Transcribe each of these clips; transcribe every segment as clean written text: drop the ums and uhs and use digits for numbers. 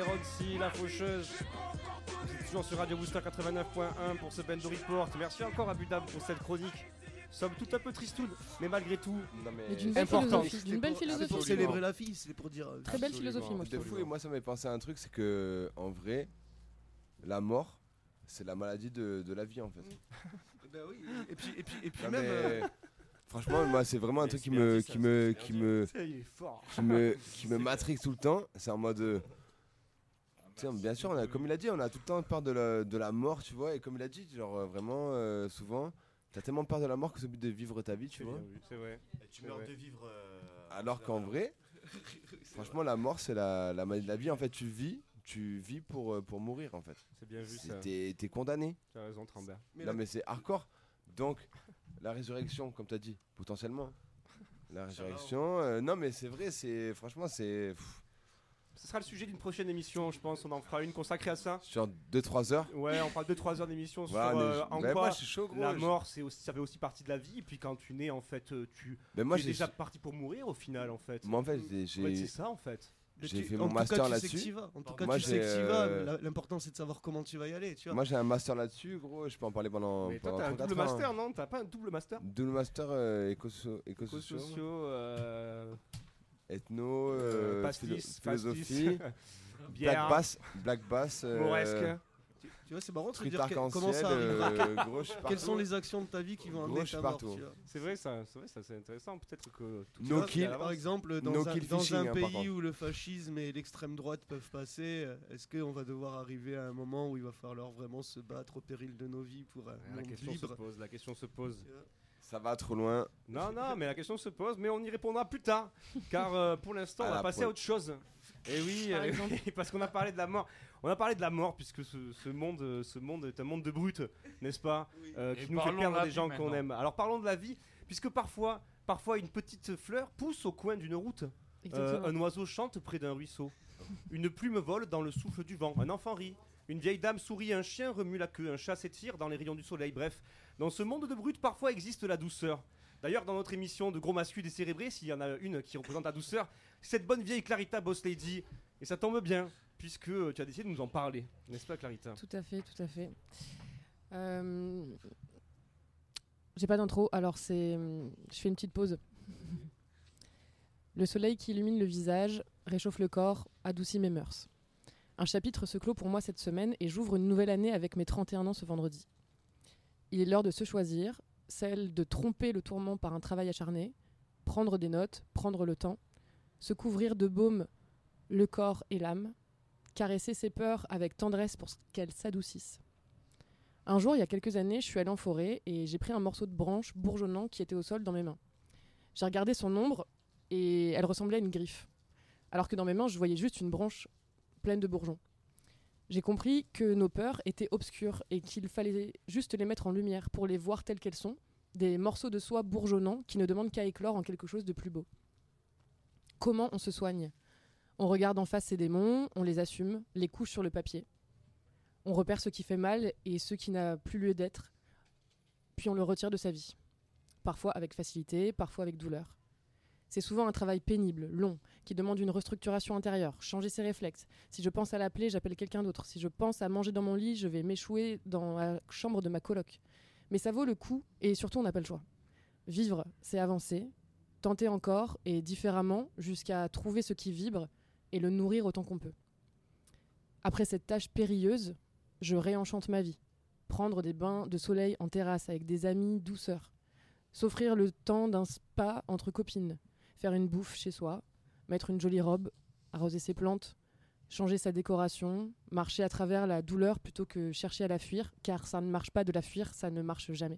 Roxy, la faucheuse. Vous êtes toujours sur Radio Booster 89.1 pour ce Bendo Report. Merci encore à Budab pour cette chronique. Somme tout un peu tristoun, mais malgré tout, mais d'une belle important. philosophie. D'une belle philosophie. C'est pour célébrer la fille, c'est pour dire. Très belle philosophie, moi je de trouve. fou. Et moi, ça m'avait pensé à un truc, c'est que en vrai, la mort, c'est la maladie de la vie en fait. Bah oui. Et puis Non, même. mais, franchement, moi, c'est vraiment un truc qui me matrix tout le temps. C'est en mode. Bien sûr, comme il a dit, on a tout le temps peur de la mort, tu vois. Et comme il a dit, genre vraiment, souvent, t'as tellement peur de la mort que c'est le but de vivre ta vie, tu vois. C'est vrai. Et tu meurs de vivre. Alors qu'en vrai, franchement, la mort, c'est la maladie de la vie. En fait, tu vis pour mourir, en fait. C'est bien vu ça. T'es condamné. Tu as raison, Trambert. Non, mais c'est hardcore. Donc, la résurrection, comme t'as dit, potentiellement. La résurrection, non, mais c'est vrai, franchement, c'est. Ce sera le sujet d'une prochaine émission, je pense. On en fera une consacrée à ça. Sur 2-3 heures. Ouais, on fera 2-3 heures d'émission sur en moi, quoi je suis chaud, gros, la mort, ça fait aussi partie de la vie. Et puis quand tu nais, en fait, tu es déjà parti pour mourir au final, en fait. Moi, en fait, c'est ça, en fait. J'ai fait mon master là-dessus. En tout cas, tu sais que tu vas. L'important, c'est de savoir comment tu vas y aller. Tu vois. Moi, j'ai un master là-dessus, gros. Je peux en parler pendant. Mais toi, t'as un double master, non? T'as pas un double master? Double master éco-sociaux. Ethno, philosophie, Black Bass, Mauresque. Tu vois, c'est marrant de se dire comment ça arrive. Quelles sont les actions de ta vie qui vont amener ta mort. C'est vrai, ça c'est intéressant. Peut-être que tout no kill, par exemple, dans un pays où le fascisme et l'extrême droite peuvent passer, est-ce qu'on va devoir arriver à un moment où il va falloir vraiment se battre au péril de nos vies pour un monde libre? La question se pose. Ça va trop loin. Non, mais la question se pose, mais on y répondra plus tard. Car pour l'instant, on va passer à autre chose. Et oui, parce qu'on a parlé de la mort. On a parlé de la mort, puisque ce monde est un monde de brutes, n'est-ce pas, qui nous fait perdre des gens qu'on aime. Alors parlons de la vie, puisque parfois une petite fleur pousse au coin d'une route. Un oiseau chante près d'un ruisseau. Une plume vole dans le souffle du vent. Un enfant rit. Une vieille dame sourit, un chien remue la queue, un chat s'étire dans les rayons du soleil. Bref, dans ce monde de brutes, parfois existe la douceur. D'ailleurs, dans notre émission de Gros Mascu décérébré, s'il y en a une qui représente la douceur, cette bonne vieille Clarita Boss Lady. Et ça tombe bien, puisque tu as décidé de nous en parler. N'est-ce pas, Clarita ? Tout à fait. J'ai pas d'intro, alors je fais une petite pause. Le soleil qui illumine le visage, réchauffe le corps, adoucit mes mœurs. Un chapitre se clôt pour moi cette semaine et j'ouvre une nouvelle année avec mes 31 ans ce vendredi. Il est l'heure de se choisir, celle de tromper le tourment par un travail acharné, prendre des notes, prendre le temps, se couvrir de baume le corps et l'âme, caresser ses peurs avec tendresse pour qu'elles s'adoucissent. Un jour, il y a quelques années, je suis allée en forêt et j'ai pris un morceau de branche bourgeonnant qui était au sol dans mes mains. J'ai regardé son ombre et elle ressemblait à une griffe, alors que dans mes mains, je voyais juste une branche pleine de bourgeons. J'ai compris que nos peurs étaient obscures et qu'il fallait juste les mettre en lumière pour les voir telles qu'elles sont, des morceaux de soie bourgeonnants qui ne demandent qu'à éclore en quelque chose de plus beau. Comment on se soigne ? On regarde en face ses démons, on les assume, les couche sur le papier. On repère ce qui fait mal et ce qui n'a plus lieu d'être, puis on le retire de sa vie. Parfois avec facilité, parfois avec douleur. C'est souvent un travail pénible, long, qui demande une restructuration intérieure, changer ses réflexes. Si je pense à l'appeler, j'appelle quelqu'un d'autre. Si je pense à manger dans mon lit, je vais m'échouer dans la chambre de ma coloc. Mais ça vaut le coup et surtout on n'a pas le choix. Vivre, c'est avancer, tenter encore et différemment jusqu'à trouver ce qui vibre et le nourrir autant qu'on peut. Après cette tâche périlleuse, je réenchante ma vie. Prendre des bains de soleil en terrasse avec des amis, douceur. S'offrir le temps d'un spa entre copines. Faire une bouffe chez soi, mettre une jolie robe, arroser ses plantes, changer sa décoration, marcher à travers la douleur plutôt que chercher à la fuir, car ça ne marche pas de la fuir, ça ne marche jamais.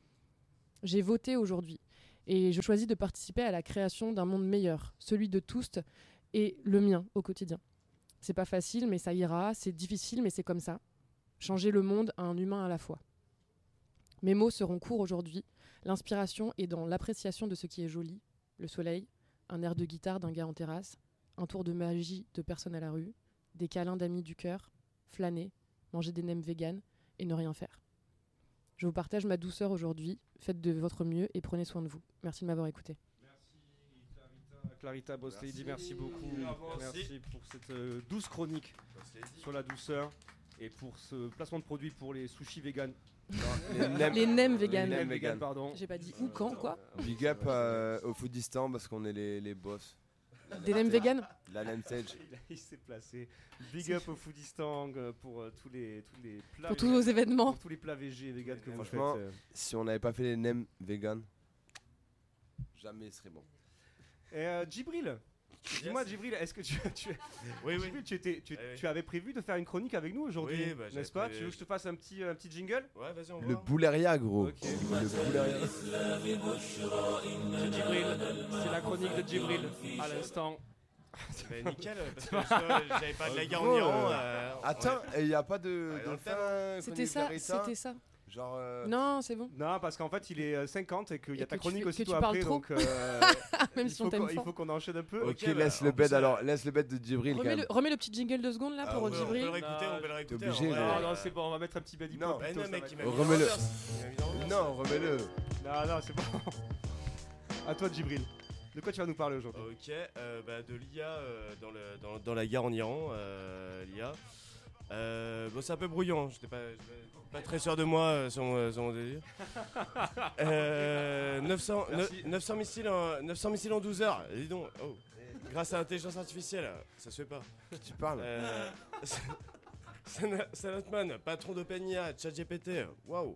J'ai voté aujourd'hui et je choisis de participer à la création d'un monde meilleur, celui de tous et le mien au quotidien. C'est pas facile, mais ça ira, c'est difficile, mais c'est comme ça. Changer le monde à un humain à la fois. Mes mots seront courts aujourd'hui, l'inspiration est dans l'appréciation de ce qui est joli, le soleil, un air de guitare d'un gars en terrasse, un tour de magie de personnes à la rue, des câlins d'amis du cœur, flâner, manger des nems véganes et ne rien faire. Je vous partage ma douceur aujourd'hui, faites de votre mieux et prenez soin de vous. Merci de m'avoir écouté. Merci Clarita. Clarita Boss Lady, merci beaucoup. Merci pour cette douce chronique sur la douceur et pour ce placement de produit pour les sushis vegan. Les nems vegan. Les nems vegan, pardon. J'ai pas dit où, quand, quoi. Big up au Foodistan parce qu'on est les boss. Des nems vegan. La nem stage. Il s'est placé. Big up au Foodistan pour tous les plats. Pour tous vos événements. Pour tous les plats végés et vegan que vous faites. Franchement, si on n'avait pas fait les nems vegan, jamais ce serait bon. Et Djibril, dis-moi Djibril, est-ce que tu avais prévu de faire une chronique avec nous aujourd'hui, n'est-ce pas? Tu veux que je te fasse un petit jingle? Ouais, vas-y, on va. Le Bouleria, gros. Ok. Le Bouleria. Djibril, c'est la chronique de Djibril à l'instant. Mais nickel, parce que j'avais pas de la guerre en Iran. Attends, il n'y a pas de fin. C'était ça. Genre. Non, c'est bon. Non, parce qu'en fait il est 50 et qu'il y a Et ta que chronique tu aussi tu toi parles après, trop. donc Même si on t'aime il fort. faut qu'on enchaîne un peu. Ok, laisse le bed alors, laisse le bed de Djibril quand même. Remets le petit jingle 2 secondes là pour On peut Djibril. le réécouter, on peut le réécouter. T'es obligé, Non, c'est bon, on va mettre un petit bad hip Non, hop plutôt, non, ça mec, va il être- m'a mis Remets-le. dans l'ambiance. Il m'a mis dans l'ambiance. Non, remets-le. Non, c'est bon. À toi Djibril. De quoi tu vas nous parler aujourd'hui? Ok, de l'IA dans la guerre en Iran, l'IA. Bon, c'est un peu brouillon, j'étais pas très sûr de moi sur mon délire. 900 missiles en 12 heures, dis donc. Oh. Grâce à l'intelligence artificielle, ça se fait pas. Tu parles. Salotman, patron d'OpenIA, ChatGPT, waouh.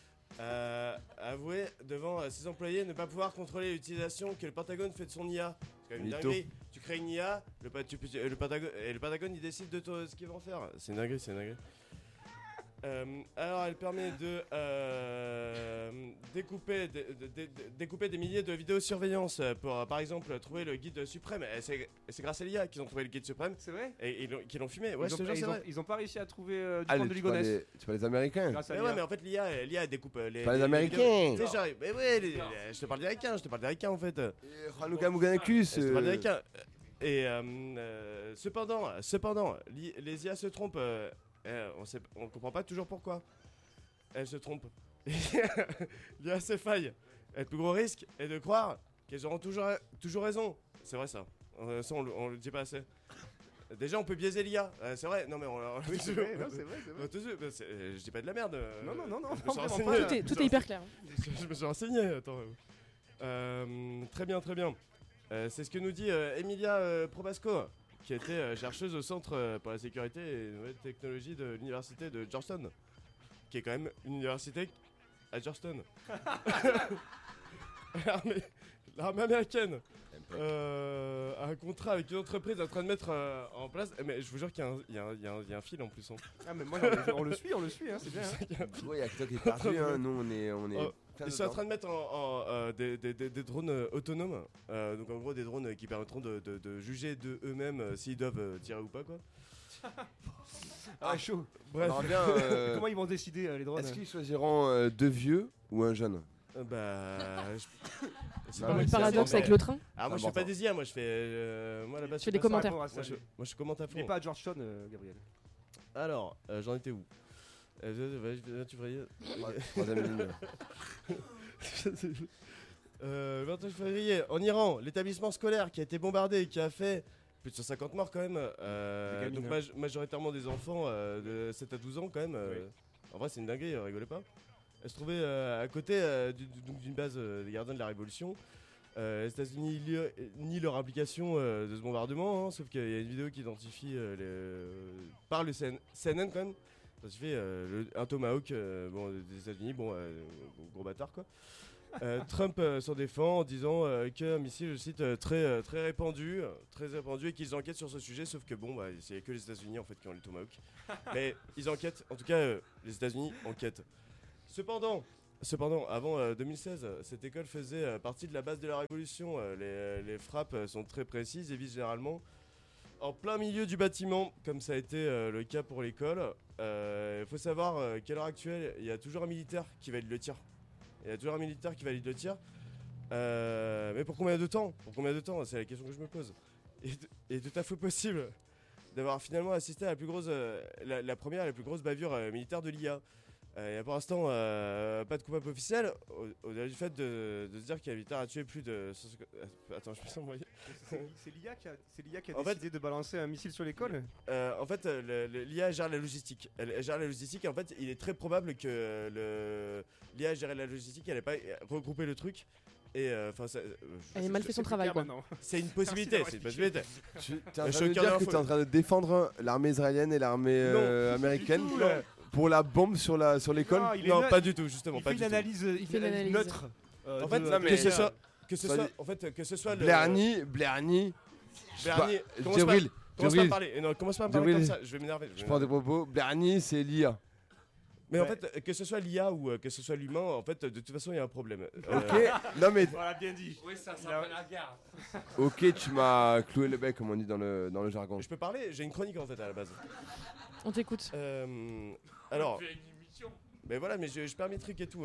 Avoué devant ses employés ne pas pouvoir contrôler l'utilisation que le Pentagone fait de son IA. C'est quand même une Mytho. dinguerie. Tu crées une IA, le Pentagone il décide de ce qu'il va en faire. C'est une dinguerie, c'est une dinguerie. Alors elle permet de découper des milliers de vidéosurveillance pour par exemple trouver le guide suprême. Et c'est grâce à l'IA qu'ils ont trouvé le guide suprême C'est vrai? et qu'ils l'ont fumé. Ouais, je te jure, c'est vrai. Ils ont pas réussi à trouver du Allez, camp de tu parles Ligonès. les Américains. Grâce à Mais l'IA. ouais, mais en fait l'IA elle découpe les. Pas les Américains. vidéos. Tu sais, j'arrive. Mais ouais, je te parle des Américains en fait. Hanouka Mouganakus. Je te parle des Américains. Et cependant, les IA se trompent. On comprend pas toujours pourquoi. Elles se trompent. L'IA ses failles. Et le plus gros risque est de croire qu'elles auront toujours raison. C'est vrai ça. Ça on le dit pas assez. Déjà on peut biaiser l'IA. C'est vrai. Non mais Oui, c'est vrai, non, c'est vrai. je dis pas de la merde. Non, Je me suis vraiment renseigné. pas. Tout est hyper clair. Je me suis renseigné. Attends. Très bien. C'est ce que nous dit Emilia Probasco, qui était chercheuse au Centre pour la sécurité et les nouvelles technologies de l'université de Georgetown, qui est quand même une université à Georgetown. L'armée américaine a un contrat avec une entreprise en train de mettre en place. Mais je vous jure qu'il y a un fil en plus. Hein. Ah mais moi on le suit, hein, c'est bien. Hein. Ouais, il y a que toi qui est perdu, hein. Nous on est. Ils sont en train de mettre des drones autonomes. Donc en gros des drones qui permettront de juger de eux-mêmes s'ils doivent tirer ou pas quoi. Ah chaud. Bref. Alors bien, Comment ils vont décider les drones? est-ce qu'ils choisiront deux vieux ou un jeune? C'est Non, pas mais Le le paradoxe avec le train. Ah moi je fais pas des IA, moi je fais moi là-bas Tu fais des commentaires. moi je commente à Il est fond. pas à Georgetown, Gabriel. Alors, j'en étais où tu ferais 3ème ligne. 29 février, en Iran, l'établissement scolaire qui a été bombardé et qui a fait plus de 150 morts quand même. gamines, Donc majoritairement des enfants de 7 à 12 ans quand même. Oui. En vrai c'est une dinguerie, rigolez pas. Elle se trouvait à côté d'une base des gardiens de la Révolution. Les États-Unis nient leur implication de ce bombardement, hein, sauf qu'il y a une vidéo qui identifie par le CNN quand même. Identifie un Tomahawk des États-Unis, gros bâtard quoi. Trump s'en défend en disant qu'un missile, je cite, très répandu et qu'ils enquêtent sur ce sujet, sauf que c'est que les États-Unis en fait qui ont les Tomahawk. Mais ils enquêtent, en tout cas les États-Unis enquêtent. Cependant, avant 2016, cette école faisait partie de la base de la Révolution. Les frappes sont très précises et visent généralement en plein milieu du bâtiment, comme ça a été le cas pour l'école. Il faut savoir qu'à l'heure actuelle, il y a toujours un militaire qui valide le tir. Mais pour combien de temps C'est la question que je me pose. Et tout à fait possible d'avoir finalement assisté à la plus grosse, la première et la plus grosse bavure militaire de l'IA. Il y a pour l'instant pas de coupable officiel, au-delà du fait de se dire qu'Avatar a tué plus de... Attends, je me sens envoyé. C'est l'IA qui a décidé de balancer un missile sur l'école. En fait, l'IA gère la logistique. Elle gère la logistique et en fait, il est très probable que l'IA gère la logistique, elle n'ait pas regroupé le truc. Et elle a mal fait son travail, quoi. C'est une possibilité, c'est une possibilité. Tu es en train de dire que tu es en train de défendre l'armée israélienne et l'armée américaine pour la bombe sur l'école? Non, pas du tout, justement. Il fait une analyse neutre. En fait, que ce soit Blerny, Djibril. Commence pas à me parler. Non, commence pas à me parler comme ça, je vais m'énerver. Je prends des propos. Blerny, c'est l'IA. Mais en fait, que ce soit l'IA ou que ce soit l'humain, en fait, de toute façon, il y a un problème. Ok, non mais. Voilà, bien dit. Oui, ça s'appelle la guerre. Ok, tu m'as cloué le bec, comme on dit dans le jargon. Je peux parler? J'ai une chronique en fait à la base. On t'écoute. Alors. Tu as une émission. Mais voilà, mais je perds mes trucs et tout.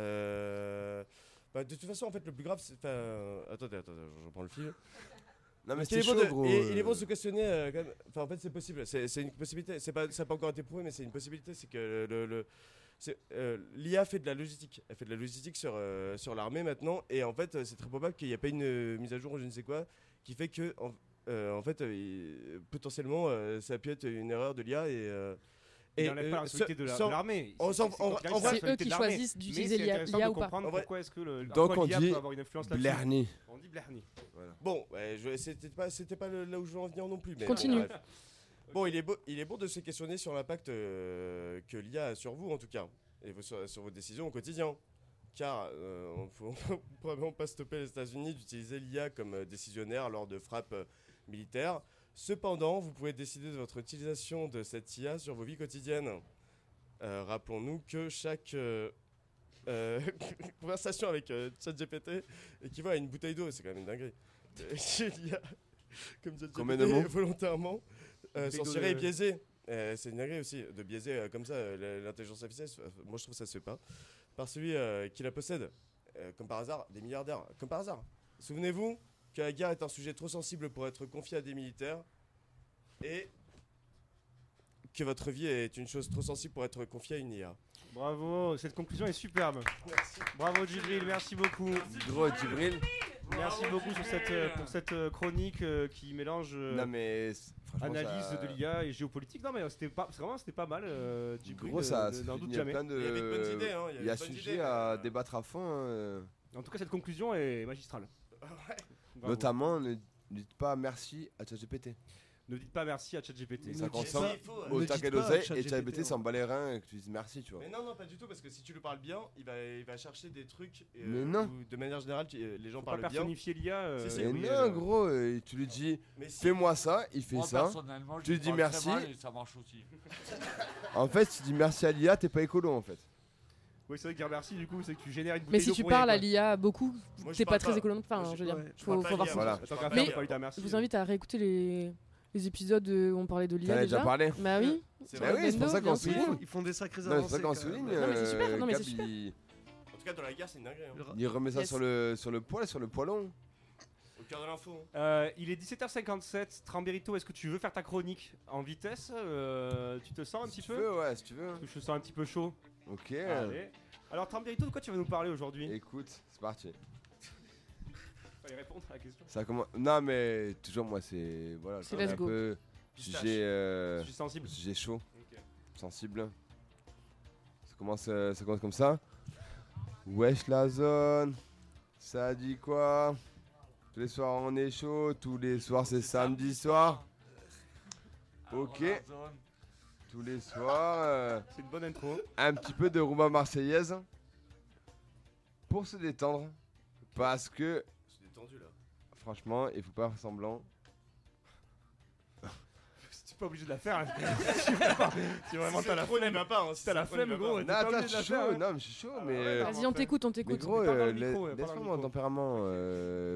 De toute façon, en fait, le plus grave, c'est. Attendez, je reprends le fil. Non mais c'est chaud, gros. Il est bon de se questionner quand même. Enfin, en fait, c'est possible. C'est une possibilité. Ça n'a pas encore été prouvé, mais c'est une possibilité. C'est que l'IA fait de la logistique. Elle fait de la logistique sur l'armée maintenant. Et en fait, c'est très probable qu'il n'y ait pas une mise à jour ou je ne sais quoi qui fait que, en fait, potentiellement, ça a pu être une erreur de l'IA il n'enlève pas la responsabilité de l'armée. C'est eux qui choisissent d'utiliser l'IA ou pas. Pourquoi est-ce que donc on dit peut avoir une influence là-dessus. Blerny. On dit Blerny. Voilà. Bon, c'était pas là où je veux en venir non plus. Mais continue. Bon, bref. Bon, il est bon de se questionner sur l'impact que l'IA a sur vous en tout cas et sur vos décisions au quotidien. Car on ne peut probablement pas stopper les États-Unis d'utiliser l'IA comme décisionnaire lors de frappes militaires. Cependant, vous pouvez décider de votre utilisation de cette IA sur vos vies quotidiennes. Rappelons-nous que chaque conversation avec ChatGPT équivaut à une bouteille d'eau, c'est quand même une dinguerie. L'IA, comme ChatGPT, volontairement censurée et biaisée. C'est une dinguerie aussi de biaiser comme ça l'intelligence artificielle. Moi, je trouve que ça se fait pas. Par celui qui la possède, comme par hasard, des milliardaires, comme par hasard. Souvenez-vous que la guerre est un sujet trop sensible pour être confié à des militaires et que votre vie est une chose trop sensible pour être confiée à une IA. Bravo, cette conclusion est superbe. Merci. Bravo Djibril, merci beaucoup. Gros Djibril. Merci beaucoup pour cette chronique qui mélange analyse de l'IA et géopolitique. Non mais c'était pas mal. Djibril, gros, ça n'en doute il y a jamais. plein de... Il y avait de bonnes idées. Il y a sujet à débattre à fond. En tout cas, cette conclusion est magistrale. Ouais. Bravo. Notamment, ne dites pas merci à ChatGPT. Ne dites pas merci à ChatGPT. Ça consomme faut, au ne taquet dites pas d'oseille à et ChatGPT, ChatGPT s'en bat les reins et que tu dises merci, tu vois. Mais non, pas du tout, parce que si tu lui parles bien, il va chercher des trucs. Mais non. Où, de manière générale, les gens Faut pas parlent bien. personnifier l'IA. Si, si, Mais oui, non, gros, tu lui dis Mais si. fais-moi ça, il fait Moi, ça. personnellement, Tu je lui dis parle très merci. mal et ça marche aussi. En fait, si tu dis merci à l'IA, t'es pas écolo en fait. Oui, c'est vrai que dire merci, du coup, c'est que tu génères une Mais bouteille si d'eau tu pour rien, parles à quoi. l'IA beaucoup, Moi, je t'es parle pas très économe. Enfin, Moi, je veux dire, ouais, je faut parle pas voir l'IA, ça. Voilà. Tant qu'à Mais- faire, on peut lui dire merci. Je vous invite à réécouter les épisodes où on parlait de T'en l'IA as déjà. déjà parlé. Bah oui. C'est Bah vrai. oui, c'est pour ça qu'on Bien souligne. sûr. Ils font des sacrées Non, avancées. c'est ça qu'on quand souligne. même. Non, mais c'est super, non, mais Gab, c'est super. En tout cas, dans la guerre, c'est une dinguerie. Hein. il remet ça Yes. sur le poil, sur le poilon. Au cœur de l'info. Il est 17h57. Trambérito, est-ce que tu veux faire ta chronique en vitesse? Tu te sens un petit Si tu peu? veux, ouais, si tu veux. Parce que je te sens un petit peu chaud. Ok. Allez. Alors, Trambérito, de quoi tu vas nous parler aujourd'hui? Écoute, c'est parti. Fallait répondre à la question. Ça commence. Non, mais toujours moi, c'est voilà. C'est je suis let's un go. peu Pistache. sujet Je suis sensible. sujet chaud, Ok. sensible. Ça commence comme ça. Wesh la zone, ça dit quoi? Tous les soirs on est chaud, tous les soirs c'est samedi soir. Ok. Alors, la zone. Tous les soirs, C'est une bonne intro. un petit peu de rumba marseillaise pour se détendre. Parce que Je suis détendu là. franchement, il faut pas faire semblant. Tu n'es pas obligé de la faire. Hein. Si vraiment t'as la flemme, flemme. il va pas. Hein, Si t'as la flemme, gros. Non, T'es pas attends, obligé je de la suis faire. chaud. Hein. Non, mais je suis chaud, Ah mais. ouais, Vas-y, on t'écoute, on Mais t'écoute. gros, Parle dans le micro, parle dans laisse-moi le mon micro. tempérament.